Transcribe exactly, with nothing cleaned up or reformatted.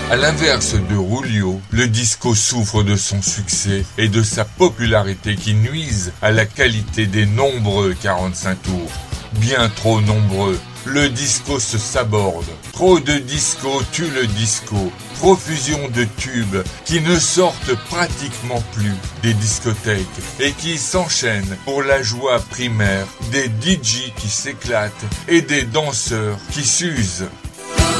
À l'inverse de Rulio, le disco souffre de son succès et de sa popularité qui nuisent à la qualité des nombreux quarante-cinq tours. Bien trop nombreux, le disco se saborde. Trop de disco tue le disco. Profusion de tubes qui ne sortent pratiquement plus des discothèques et qui s'enchaînent pour la joie primaire des D J qui s'éclatent et des danseurs qui s'usent.